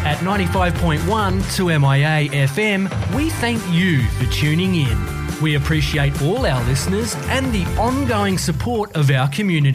At 95.1 2MIA FM, we thank you for tuning in. We appreciate all our listeners and the ongoing support of our community.